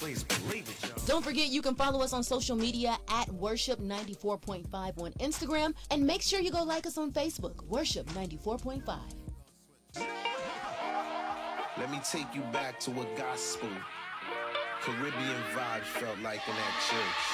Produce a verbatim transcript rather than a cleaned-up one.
Always believe it, y'all. Don't forget you can follow us on social media at Worship ninety-four point five on Instagram, and make sure you go like us on Facebook, Worship ninety-four point five. Let me take you back to what gospel, Caribbean vibes felt like in that church.